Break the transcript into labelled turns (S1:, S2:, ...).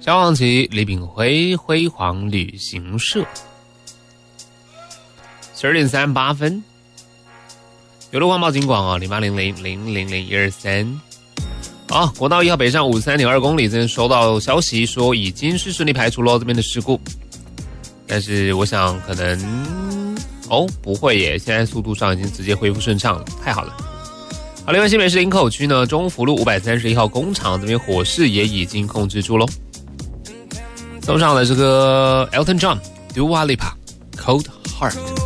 S1: 萧煌奇、李炳辉辉煌旅行社。12点38分。有路环保警广0800000123。好，国道1号北上53.2公里，这边收到消息说已经是顺利排除了这边的事故，但是我想可能不会耶，现在速度上已经直接恢复顺畅了，太好了。好，另外新北市林口区呢，中福路531号工厂这边火势也已经控制住咯。送上了这个 Elton John、Dua Lipa、Cold Heart。